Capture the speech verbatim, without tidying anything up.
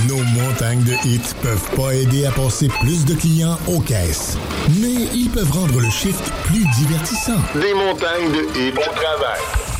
Nos montagnes de hits peuvent pas aider à passer plus de clients aux caisses, mais ils peuvent rendre le shift plus divertissant. Des montagnes de hits au travail.